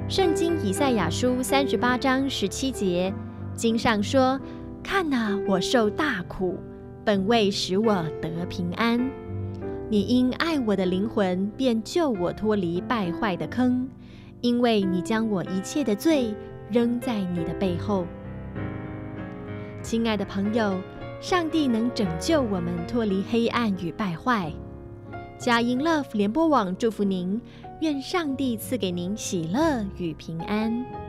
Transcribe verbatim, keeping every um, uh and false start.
圣经以赛亚书三十八章十七节，经上说：看哪，我受大苦，本为使我得平安。你因爱我的灵魂，便救我脱离败坏的坑，因为你将我一切的罪扔在你的背后。亲爱的朋友，上帝能拯救我们脱离黑暗与败坏。佳音 Love 联播网祝福您，愿上帝赐给您喜乐与平安。